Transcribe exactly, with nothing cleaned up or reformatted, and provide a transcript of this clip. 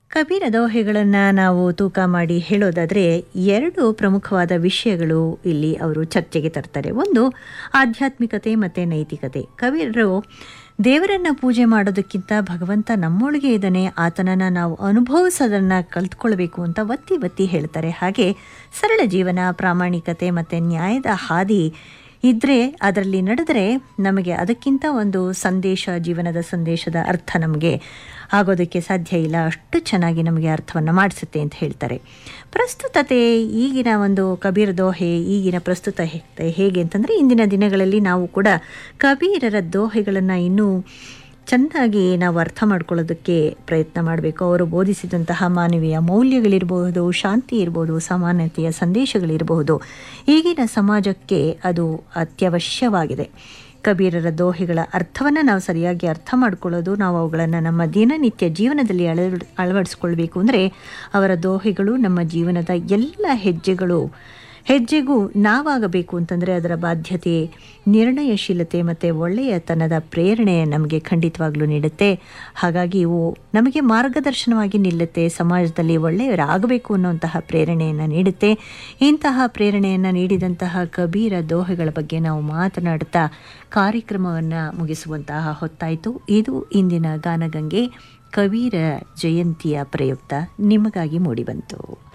ಕಬೀರ ದೋಹೆಗಳನ್ನು ನಾವು ತೂಕ ಮಾಡಿ ಹೇಳೋದಾದರೆ ಎರಡು ಪ್ರಮುಖವಾದ ವಿಷಯಗಳು ಇಲ್ಲಿ ಅವರು ಚರ್ಚೆಗೆ ತರ್ತಾರೆ. ಒಂದು ಆಧ್ಯಾತ್ಮಿಕತೆ ಮತ್ತು ನೈತಿಕತೆ. ಕಬೀರರು ದೇವರನ್ನು ಪೂಜೆ ಮಾಡೋದಕ್ಕಿಂತ ಭಗವಂತ ನಮ್ಮೊಳಗೆ ಇದ್ದಾನೆ, ಆತನನ್ನು ನಾವು ಅನುಭವಿಸೋದನ್ನು ಕಲ್ತ್ಕೊಳ್ಬೇಕು ಅಂತ ಒತ್ತಿ ಒತ್ತಿ ಹೇಳ್ತಾರೆ. ಹಾಗೆ ಸರಳ ಜೀವನ, ಪ್ರಾಮಾಣಿಕತೆ ಮತ್ತು ನ್ಯಾಯದ ಹಾದಿ ಇದ್ದರೆ, ಅದರಲ್ಲಿ ನಡೆದರೆ ನಮಗೆ ಅದಕ್ಕಿಂತ ಒಂದು ಸಂದೇಶ, ಜೀವನದ ಸಂದೇಶದ ಅರ್ಥ ನಮಗೆ ಆಗೋದಕ್ಕೆ ಸಾಧ್ಯ ಇಲ್ಲ. ಅಷ್ಟು ಚೆನ್ನಾಗಿ ನಮಗೆ ಅರ್ಥವನ್ನು ಮಾಡಿಸುತ್ತೆ ಅಂತ ಹೇಳ್ತಾರೆ. ಪ್ರಸ್ತುತತೆ, ಈಗಿನ ಒಂದು ಕಬೀರ ದೋಹೆ ಈಗಿನ ಪ್ರಸ್ತುತ ಹೇಗೆ ಅಂತಂದರೆ, ಇಂದಿನ ದಿನಗಳಲ್ಲಿ ನಾವು ಕೂಡ ಕಬೀರರ ದೋಹೆಗಳನ್ನು ಇನ್ನೂ ಚೆನ್ನಾಗಿ ನಾವು ಅರ್ಥ ಮಾಡ್ಕೊಳ್ಳೋದಕ್ಕೆ ಪ್ರಯತ್ನ ಮಾಡಬೇಕು. ಅವರು ಬೋಧಿಸಿದಂತಹ ಮಾನವೀಯ ಮೌಲ್ಯಗಳಿರಬಹುದು, ಶಾಂತಿ ಇರ್ಬೋದು, ಸಮಾನತೆಯ ಸಂದೇಶಗಳಿರಬಹುದು, ಈಗಿನ ಸಮಾಜಕ್ಕೆ ಅದು ಅತ್ಯವಶ್ಯವಾಗಿದೆ. ಕಬೀರರ ದೋಹೆಗಳ ಅರ್ಥವನ್ನು ನಾವು ಸರಿಯಾಗಿ ಅರ್ಥ ಮಾಡ್ಕೊಳ್ಳೋದು, ನಾವು ಅವುಗಳನ್ನು ನಮ್ಮ ದಿನನಿತ್ಯ ಜೀವನದಲ್ಲಿ ಅಳ ಅಳವಡಿಸ್ಕೊಳ್ಬೇಕು. ಅಂದರೆ ಅವರ ದೋಹೆಗಳು ನಮ್ಮ ಜೀವನದ ಎಲ್ಲ ಹೆಜ್ಜೆಗಳು ಹೆಜ್ಜೆಗೂ ನಾವಾಗಬೇಕು ಅಂತಂದರೆ ಅದರ ಬಾಧ್ಯತೆ, ನಿರ್ಣಯಶೀಲತೆ ಮತ್ತು ಒಳ್ಳೆಯತನದ ಪ್ರೇರಣೆ ನಮಗೆ ಖಂಡಿತವಾಗ್ಲೂ ನೀಡುತ್ತೆ. ಹಾಗಾಗಿ ಇವು ನಮಗೆ ಮಾರ್ಗದರ್ಶನವಾಗಿ ನಿಲ್ಲುತ್ತೆ, ಸಮಾಜದಲ್ಲಿ ಒಳ್ಳೆಯವರಾಗಬೇಕು ಅನ್ನುವಂತಹ ಪ್ರೇರಣೆಯನ್ನು ನೀಡುತ್ತೆ. ಇಂತಹ ಪ್ರೇರಣೆಯನ್ನು ನೀಡಿದಂತಹ ಕಬೀರ ದೋಹೆಗಳ ಬಗ್ಗೆ ನಾವು ಮಾತನಾಡುತ್ತಾ ಕಾರ್ಯಕ್ರಮವನ್ನು ಮುಗಿಸುವಂತಹ ಹೊತ್ತಾಯಿತು. ಇದು ಇಂದಿನ ಗಾನಗಂಗೆ ಕಬೀರ ಜಯಂತಿಯ ಪ್ರಯುಕ್ತ ನಿಮಗಾಗಿ ಮೂಡಿಬಂತು.